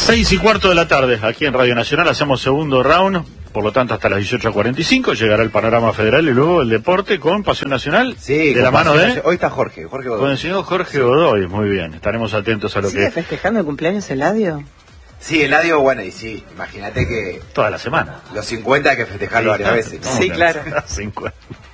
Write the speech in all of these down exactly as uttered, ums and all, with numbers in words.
Seis y cuarto de la tarde, aquí en Radio Nacional, hacemos segundo round, por lo tanto hasta las dieciocho cuarenta y cinco llegará el panorama federal y luego el deporte con Pasión Nacional. Sí, de la mano de... Hoy está Jorge, Jorge Godoy. Con el señor Jorge Godoy, muy bien, estaremos atentos a lo ¿Sigue que... festejando el cumpleaños Eladio? Sí, Eladio, bueno, y sí, imagínate que... Toda la semana. Los cincuenta hay que festejarlo Sí, varias veces, ¿no? Sí, claro. cincuenta.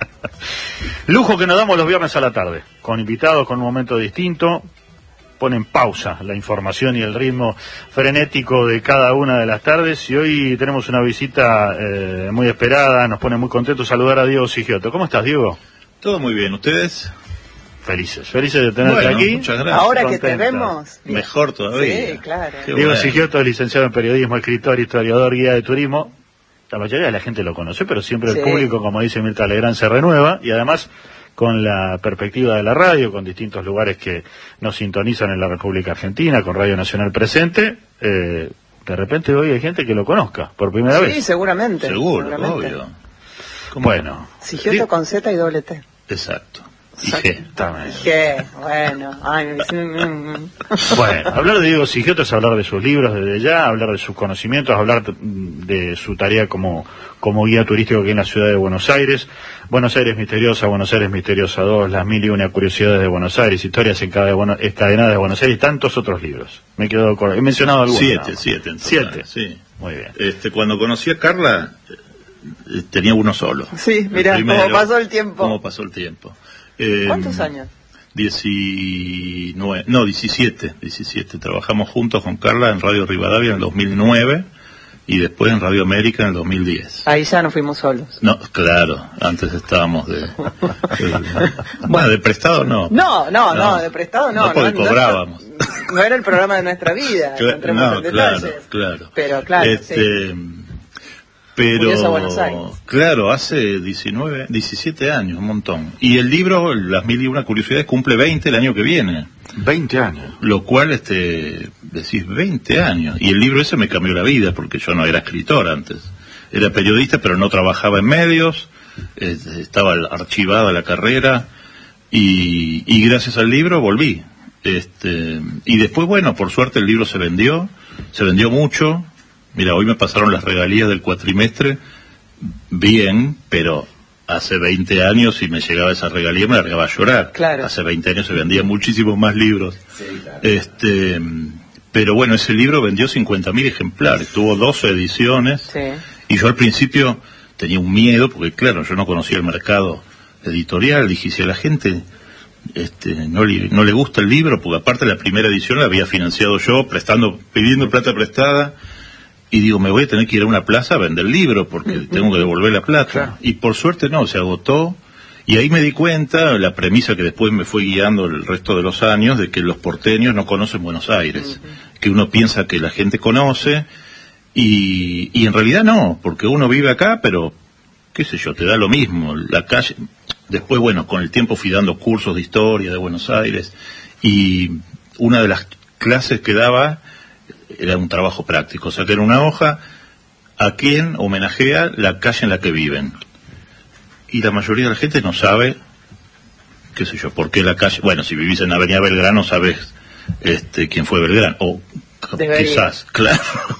Lujo que nos damos los viernes a la tarde, con invitados, con un momento distinto. Pone en pausa la información y el ritmo frenético de cada una de las tardes, y hoy tenemos una visita eh, muy esperada. Nos pone muy contentos saludar a Diego Sigioto. ¿Cómo estás, Diego? Todo muy bien, ¿ustedes? Felices, felices de tenerte Bueno, aquí. muchas gracias. Ahora que Contenta. te vemos. Mejor todavía. Sí, claro. Qué Diego bueno. Sigioto es licenciado en periodismo, escritor, historiador, guía de turismo. La mayoría de la gente lo conoce, pero siempre Sí. el público, como dice Mirta Legrand, se renueva, y además con la perspectiva de la radio, con distintos lugares que nos sintonizan en la República Argentina, con Radio Nacional presente, eh, de repente hoy hay gente que lo conozca por primera Sí, vez. seguramente. Seguro, seguramente. obvio. Bueno, Sigioto con Z y doble T. Exacto. Y Exacto. G. también. Qué bueno. Ay, mm, mm, mm. Bueno, hablar de Diego Sigioto es hablar de sus libros desde ya, hablar de sus conocimientos, hablar de su tarea como, como guía turístico aquí en la ciudad de Buenos Aires. Buenos Aires misteriosa, Buenos Aires misteriosa dos, las mil y una curiosidades de Buenos Aires, historias encadena- encadenadas de Buenos Aires y tantos otros libros. Me quedo con... He mencionado algunos. Siete, nada más. siete en total, Siete. sí. Muy bien. Este, cuando conocí a Carla, eh, tenía uno solo. Sí, El mirá, primero. cómo pasó el tiempo. Cómo pasó el tiempo. Eh, ¿Cuántos años? diecinueve, no, diecisiete, diecisiete. Trabajamos juntos con Carla en Radio Rivadavia en el dos mil nueve y después en Radio América en el dos mil diez. Ahí ya no fuimos solos. No, claro, antes estábamos de... de- bueno, de prestado no. No, no, no, de prestado no. No, porque cobrábamos. No, no era el programa de nuestra vida. Cla- entremos no, en claro, detalles. claro. Pero claro, Este, sí. Pero, Curiosa Buenos Aires. claro, hace diecinueve, diecisiete años, un montón. Y el libro, Las Mil y Una Curiosidades, cumple veinte el año que viene. veinte años. Lo cual, este, decís, veinte años. Y el libro ese me cambió la vida, porque yo no era escritor antes. Era periodista, pero no trabajaba en medios, eh, estaba archivada la carrera, y, y gracias al libro volví. Este, y después, bueno, por suerte el libro se vendió, se vendió mucho. Mira, hoy me pasaron las regalías del cuatrimestre, bien, pero hace veinte años si me llegaba esa regalía me largaba a llorar. Claro. Hace veinte años se vendían muchísimos más libros. Sí, claro. Este, pero bueno, ese libro vendió cincuenta mil ejemplares, tuvo doce ediciones, Sí. y yo al principio tenía un miedo, porque claro, yo no conocía el mercado editorial, dije, si a la gente este, no, le, no le gusta el libro, porque aparte la primera edición la había financiado yo, prestando, pidiendo plata prestada, y digo, me voy a tener que ir a una plaza a vender el libro, porque tengo que devolver la plata. Claro. Y por suerte no, se agotó. Y ahí me di cuenta, la premisa que después me fue guiando el resto de los años, de que los porteños no conocen Buenos Aires. Uh-huh. Que uno piensa que la gente conoce, y, y en realidad no, porque uno vive acá, pero, qué sé yo, te da lo mismo. La calle. Después, bueno, con el tiempo fui dando cursos de historia de Buenos Aires, y una de las clases que daba era un trabajo práctico, o sea que era una hoja a quien homenajea la calle en la que viven. Y la mayoría de la gente no sabe, qué sé yo, por qué la calle... Bueno, si vivís en Avenida Belgrano sabes este, quién fue Belgrano, o Debería. quizás, claro.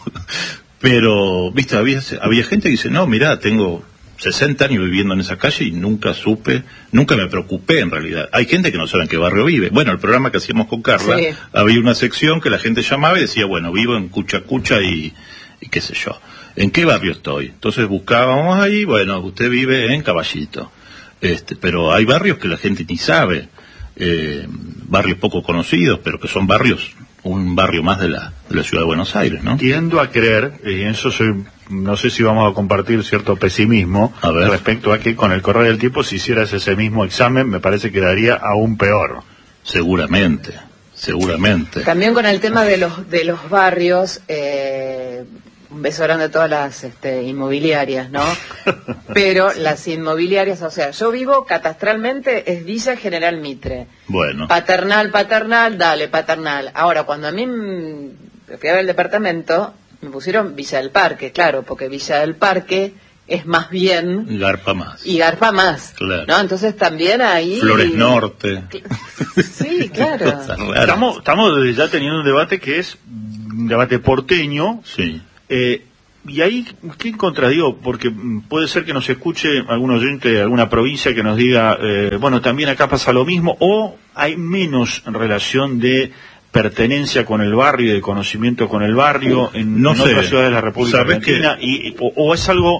Pero, viste, había, había gente que dice, no, mirá, tengo sesenta años viviendo en esa calle y nunca supe, nunca me preocupé en realidad. Hay gente que no sabe en qué barrio vive. Bueno, el programa que hacíamos con Carla, Sí. había una sección que la gente llamaba y decía, bueno, vivo en Cuchacucha y, y qué sé yo. ¿En qué barrio estoy? Entonces buscábamos ahí, bueno, usted vive en Caballito. Este, pero hay barrios que la gente ni sabe, eh, barrios poco conocidos, pero que son barrios, un barrio más de la, de la ciudad de Buenos Aires, ¿no? Tiendo a creer, y en eso soy, no sé si vamos a compartir cierto pesimismo A ver. respecto a que con el correr del tiempo, si hicieras ese mismo examen, me parece que daría aún peor. Seguramente, seguramente. También con el tema de los de los barrios, eh, un beso grande a todas las este, inmobiliarias, ¿no? Pero las inmobiliarias, o sea, yo vivo catastralmente, es Villa General Mitre. Bueno, Paternal, paternal, dale, paternal. Ahora, cuando a mí me fui a ver el departamento, me pusieron Villa del Parque, claro, porque Villa del Parque es más bien... garpa más. Y garpa más, Claro. ¿no? Entonces también ahí... Flores Norte. Sí, claro. Cosas raras. Estamos, estamos ya teniendo un debate que es un debate porteño. Sí. Eh, y ahí, ¿qué contradigo? Porque puede ser que nos escuche algún oyente de alguna provincia que nos diga, eh, bueno, también acá pasa lo mismo, o hay menos relación de pertenencia con el barrio y de conocimiento con el barrio en, no en sé. otras ciudades de la República ¿Sabés Argentina, y, o, o es algo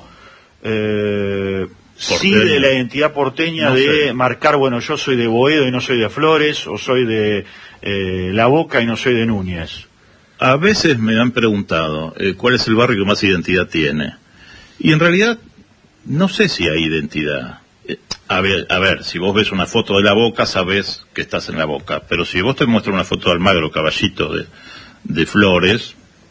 eh, sí Porteño. de la identidad porteña, No de sé. marcar, bueno, yo soy de Boedo y no soy de Flores, o soy de eh, La Boca y no soy de Núñez? A veces me han preguntado eh, cuál es el barrio que más identidad tiene. Y en realidad no sé si hay identidad. Eh, a ver, a ver, si vos ves una foto de La Boca, sabés que estás en La Boca. Pero si vos te muestras una foto de Almagro, Caballito, de, de Flores,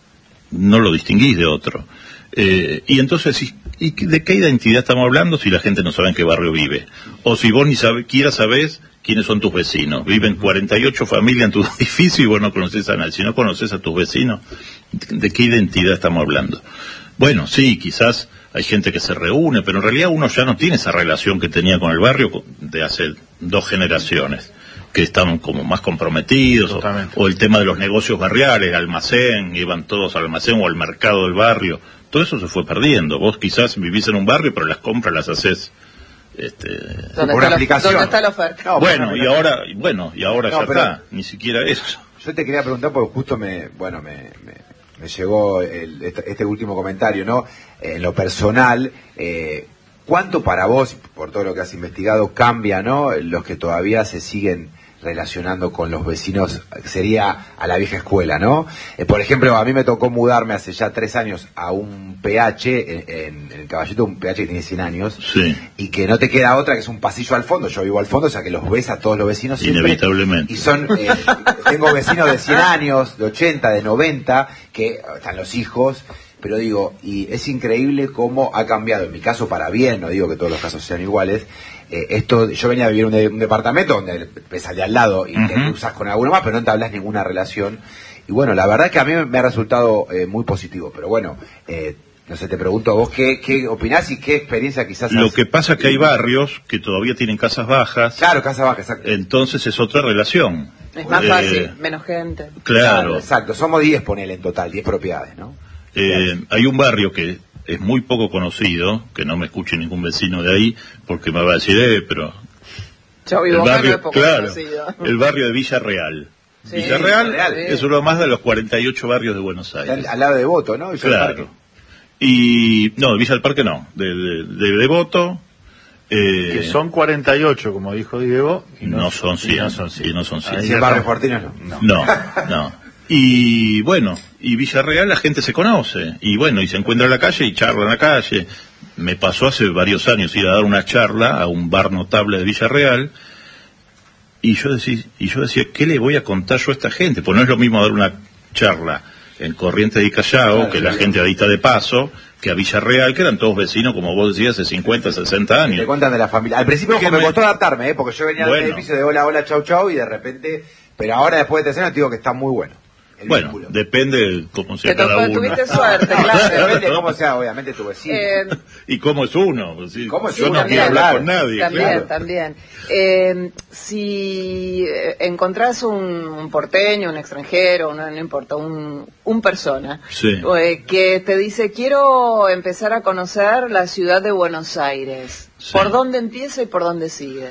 no lo distinguís de otro. Eh, y entonces, ¿y, y de qué identidad estamos hablando si la gente no sabe en qué barrio vive? O si vos ni sabe, quiera sabés quiénes son tus vecinos. Viven cuarenta y ocho familias en tu edificio y vos no conoces a nadie. Si no conoces a tus vecinos, ¿de qué identidad estamos hablando? Bueno, sí, quizás hay gente que se reúne, pero en realidad uno ya no tiene esa relación que tenía con el barrio de hace dos generaciones, que estaban como más comprometidos, o, o el tema de los negocios barriales, el almacén, iban todos al almacén o al mercado del barrio. Todo eso se fue perdiendo. Vos quizás vivís en un barrio, pero las compras las haces este, ¿Dónde, por está la, aplicación. ¿Dónde está la oferta? No, bueno, por y ahora, bueno, y ahora No, ya pero- está, ni siquiera eso. Yo te quería preguntar porque justo me, bueno, me, me, me llegó el- este, este último comentario, ¿no? En lo personal, eh, ¿cuánto para vos, por todo lo que has investigado, cambia, ¿no? Los que todavía se siguen relacionando con los vecinos, sería a la vieja escuela, ¿no? Eh, por ejemplo, a mí me tocó mudarme hace ya tres años a un P H, en, en, en el Caballito, un P H que tiene cien años, Sí. y que no te queda otra que es un pasillo al fondo. Yo vivo al fondo, o sea que los ves a todos los vecinos siempre. Inevitablemente. Y son, eh, tengo vecinos de cien años, de ochenta, de noventa, que están los hijos, pero digo, y es increíble cómo ha cambiado, en mi caso para bien, no digo que todos los casos sean iguales. Eh, esto, yo venía a vivir en un, de- un departamento donde ves al de al lado y Ujú. te cruzas con alguno más, pero no entablas ninguna relación. Y bueno, la verdad que a mí me ha resultado eh, muy positivo, pero bueno, eh, no sé, te pregunto a vos qué, qué opinás y qué experiencia quizás Lo has- que pasa es que hay barrios que todavía tienen casas bajas, Claro, casa baja, exacto. entonces es otra relación. Es más Eh, fácil, menos gente. Claro. Exacto, somos diez, ponele en total, diez propiedades, ¿no? Eh, hay un barrio que es muy poco conocido, que no me escuche ningún vecino de ahí, porque me va a decir, eh, pero... Yo El vivo acá, no barrio, es poco claro, conocido. el barrio de Villarreal. Sí, Villarreal Villarreal, es uno más de los cuarenta y ocho barrios de Buenos Aires. Al, al lado de Voto, ¿no? Y yo el Claro. parque. Y, no, de Villa del Parque no, de, de, de Devoto, eh, Que son cuarenta y ocho, como dijo Diego, y no son y cien, no son cien. y no son cien. Ahí cien ya barrios estamos. porteños no. No. No, no. Y bueno, y Villarreal la gente se conoce, y bueno, y se encuentra en la calle y charla en la calle. Me pasó hace varios años ir a dar una charla a un bar notable de Villarreal, y yo decía, y yo decía, ¿qué le voy a contar yo a esta gente? Pues no es lo mismo dar una charla en Corrientes y Callao, Claro, que la claro. gente adicta de paso, que a Villarreal, que eran todos vecinos, como vos decías, de cincuenta, sesenta Te años. cuentan de la familia. Al principio Que me, me- costó adaptarme, ¿eh? Porque yo venía Bueno. del edificio de hola, hola, chau, chau, y de repente... Pero ahora, después de tres años, te digo que está muy bueno. El Bueno, vínculo. depende de cómo sea Te tocó, cada uno. tuviste suerte, No, claro. depende de cómo sea, obviamente, tu vecino. Eh, Y cómo es uno. pues, sí. ¿Cómo es Yo uno? no quiero También, hablar claro. con nadie. También, claro. también. Eh, si eh, encontrás un, un porteño, un extranjero, no, no importa, un, un persona, Sí. eh, que te dice, quiero empezar a conocer la ciudad de Buenos Aires, Sí. ¿por dónde empieza y por dónde sigue?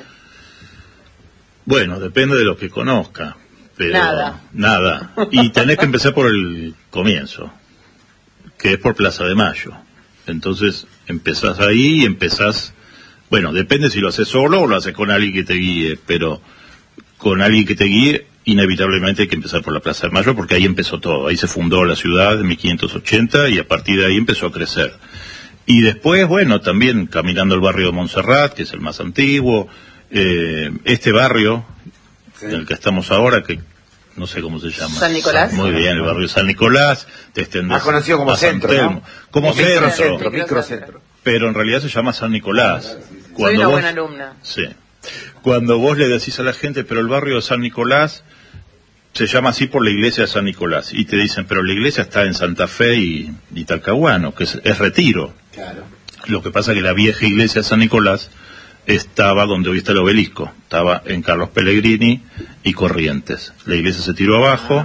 Bueno, depende de lo que conozca. Pero Nada. Nada. Y tenés que empezar por el comienzo, que es por Plaza de Mayo. Entonces empezás ahí y empezás... Bueno, depende si lo haces solo o lo haces con alguien que te guíe, pero con alguien que te guíe, inevitablemente hay que empezar por la Plaza de Mayo, porque ahí empezó todo. Ahí se fundó la ciudad en mil quinientos ochenta y a partir de ahí empezó a crecer. Y después, bueno, también caminando el barrio de Montserrat, que es el más antiguo, eh, este barrio Sí. en el que estamos ahora, que no sé cómo se llama. ¿San Nicolás? Muy bien, el barrio San Nicolás, te extendés Más conocido como a San centro, Telmo. ¿no? Como centro, microcentro, Microcentro. microcentro. pero en realidad se llama San Nicolás. Soy Cuando una vos- buena alumna. Sí. Cuando vos le decís a la gente, pero el barrio de San Nicolás se llama así por la iglesia de San Nicolás, y te dicen, pero la iglesia está en Santa Fe y, y Talcahuano, que es, es Retiro. Claro. Lo que pasa es que la vieja iglesia de San Nicolás estaba donde hoy está el obelisco, estaba en Carlos Pellegrini y Corrientes. La iglesia se tiró abajo, Ah, mira.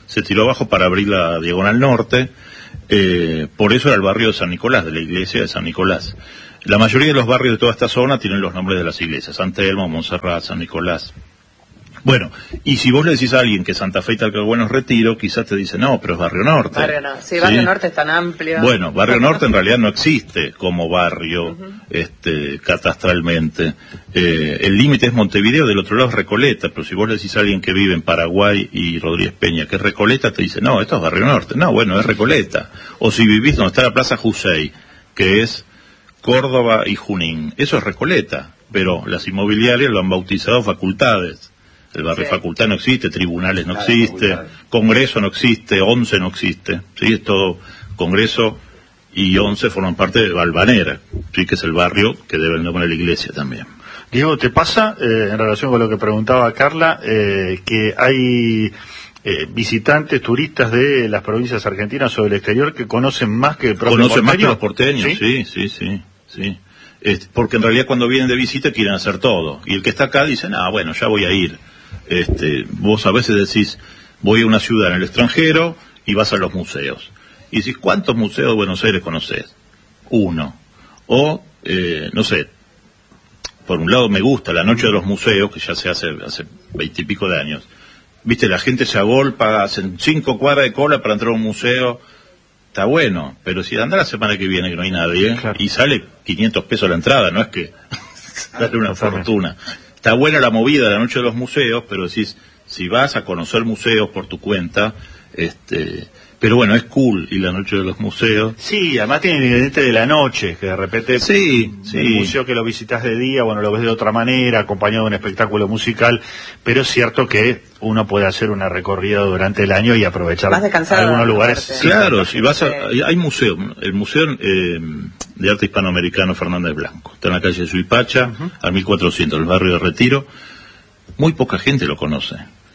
se tiró abajo para abrir la Diagonal Norte, eh, por eso era el barrio de San Nicolás, de la iglesia de San Nicolás. La mayoría de los barrios de toda esta zona tienen los nombres de las iglesias, San Telmo, Montserrat, San Nicolás. Bueno, y si vos le decís a alguien que Santa Fe y Talcahuano es Retiro, quizás te dice, no, pero es Barrio Norte. Barrio Norte, sí, Barrio ¿sí? Norte es tan amplio. Bueno, Barrio Norte en realidad no existe como barrio, uh-huh. este, catastralmente. Eh, el límite es Montevideo, del otro lado es Recoleta, pero si vos le decís a alguien que vive en Paraguay y Rodríguez Peña que es Recoleta, te dice, no, esto es Barrio Norte. No, bueno, es Recoleta. O si vivís donde está la Plaza Jusey, que es Córdoba y Junín, eso es Recoleta, pero las inmobiliarias lo han bautizado facultades. El barrio sí. Facultad no existe, tribunales no claro, existe, facultad. Congreso no existe, Once no existe, sí, es todo Congreso y Once forman parte de Valvanera, sí, que es el barrio que debe el nombre de la iglesia también. Diego, ¿te pasa, eh, en relación con lo que preguntaba Carla, eh, que hay eh, visitantes, turistas de las provincias argentinas o del exterior que conocen más que el propio Conocen porteño? más que los porteños, sí, sí, sí, sí. sí. Este, porque en realidad cuando vienen de visita quieren hacer todo, y el que está acá dice, ah, bueno, ya voy a ir. Este, vos a veces decís, voy a una ciudad en el extranjero y vas a los museos. Y decís, ¿cuántos museos de Buenos Aires conocés? Uno. O, eh, no sé, por un lado me gusta la noche de los museos, que ya se hace hace veintipico de años. Viste, la gente se agolpa, hacen cinco cuadras de cola para entrar a un museo. Está bueno, pero si anda la semana que viene que no hay nadie, claro. y sale quinientos pesos la entrada, no es que sale una fortuna. Está buena la movida de la noche de los museos, pero decís, si vas a conocer museos por tu cuenta, este, pero bueno, es cool y la noche de los museos. Sí, además tiene el ingrediente de la noche, que de repente sí, sí. el museo que lo visitas de día, bueno, lo ves de otra manera, acompañado de un espectáculo musical, pero es cierto que uno puede hacer una recorrida durante el año y aprovechar algunos lugares. Sí, claro, si vas a, hay museo, el Museo eh, de Arte Hispanoamericano Fernández Blanco, está en la calle Suipacha, uh-huh. al mil cuatrocientos, el barrio de Retiro, muy poca gente lo conoce.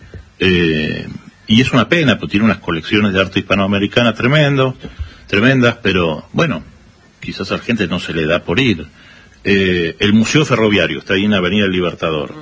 Eh, y es una pena, porque tiene unas colecciones de arte hispanoamericana tremendo, tremendas, pero bueno, quizás a la gente no se le da por ir. Eh, el Museo Ferroviario está ahí en Avenida El Libertador.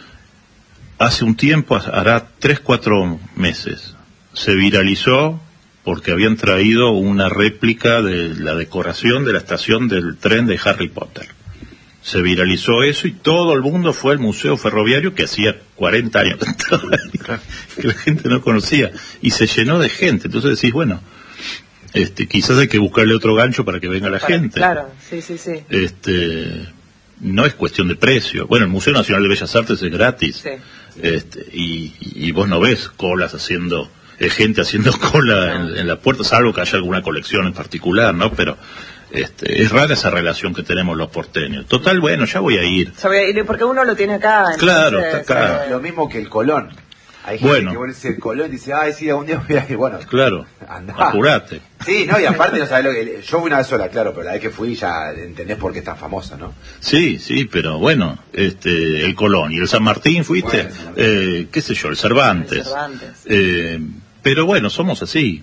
Hace un tiempo, hará tres, cuatro meses, se viralizó porque habían traído una réplica de la decoración de la estación del tren de Harry Potter. Se viralizó eso y todo el mundo fue al Museo Ferroviario, que hacía cuarenta años que la gente no conocía, y se llenó de gente. Entonces decís, bueno, este, quizás hay que buscarle otro gancho para que venga la para, gente. Claro, sí, sí, sí. Este, no es cuestión de precio. Bueno, el Museo Nacional de Bellas Artes es gratis. Sí. Este, y, y vos no ves colas haciendo, eh, gente haciendo cola no. en, en la puerta, salvo que haya alguna colección en particular, ¿no? Pero este, es rara esa relación que tenemos los porteños. Total, bueno, ya voy a ir. Porque uno lo tiene acá. Claro, está acá. Eh, lo mismo que el Colón. Hay gente bueno. que vuelve a decir el Colón y dice, ay, sí, algún día voy a ir. Bueno, claro, andá. Apurate. Sí, no, y aparte no sabes lo que... Yo fui una vez sola, claro, pero la vez que fui ya entendés por qué es tan famosa, ¿no? Sí, sí, pero bueno, este, el Colón y el San Martín fuiste, bueno, eh, qué sé yo, el Cervantes. El Cervantes. Eh, pero bueno, somos así.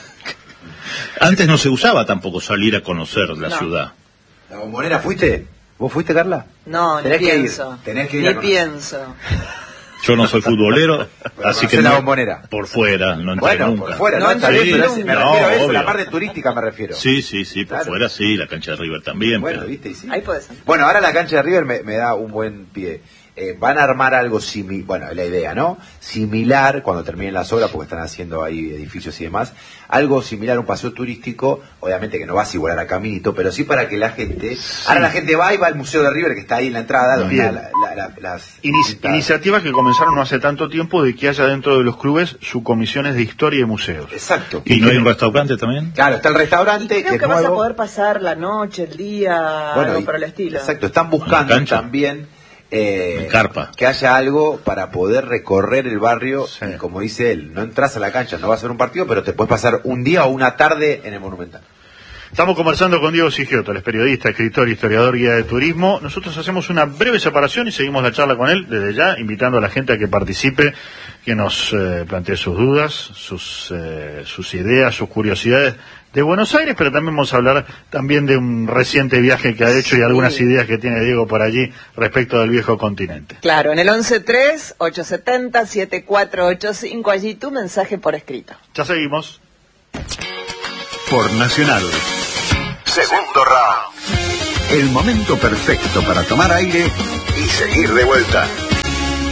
Antes no se usaba tampoco salir a conocer la no. ciudad. ¿La Bombonera fuiste? ¿Vos fuiste, Carla? No, tenés ni que pienso. Ir. Tenés que ir ni a pienso. Yo no soy futbolero, así que la no, Bombonera. Por fuera, no entré bueno, nunca. Por fuera, no, no entré, sí, pero sí, me no, refiero a eso, obvio. la parte turística me refiero. Sí, sí, sí, por claro. fuera sí, la cancha de River también. Bueno, pero... viste, y sí. Ahí puede ser. Bueno, ahora la cancha de River me, me da un buen pie. Eh, van a armar algo similar, bueno, la idea, ¿no? Similar, cuando terminen las obras, porque están haciendo ahí edificios y demás, algo similar a un paseo turístico, obviamente que no vas a igualar a Caminito, pero sí para que la gente, sí. ahora la gente va y va al Museo de River, que está ahí en la entrada, donde la, la, la, las... Inici iniciativas que comenzaron no hace tanto tiempo de que haya dentro de los clubes subcomisiones de historia y museos. Exacto. ¿Y, ¿Y no hay un restaurante también? Claro, está el restaurante. Y creo que, que es vas nuevo. a poder pasar la noche, el día, bueno, algo y, por el estilo. Exacto, están buscando también... Eh, Carpa. que haya algo para poder recorrer el barrio, sí. y como dice él, no entras a la cancha, no va a ser un partido, pero te puedes pasar un día o una tarde en el Monumental. Estamos conversando con Diego Sigioto, el periodista, escritor, historiador, guía de turismo. Nosotros hacemos una breve separación y seguimos la charla con él desde ya, invitando a la gente a que participe, que nos eh, plantee sus dudas, sus, eh, sus ideas, sus curiosidades de Buenos Aires, pero también vamos a hablar también de un reciente viaje que ha hecho y algunas Sí. ideas que tiene Diego por allí respecto del viejo continente. Claro, en el once tres, ocho siete cero, siete cuatro ocho cinco, allí tu mensaje por escrito. Ya seguimos. Por Nacional. Segundo round. El momento perfecto para tomar aire y seguir de vuelta.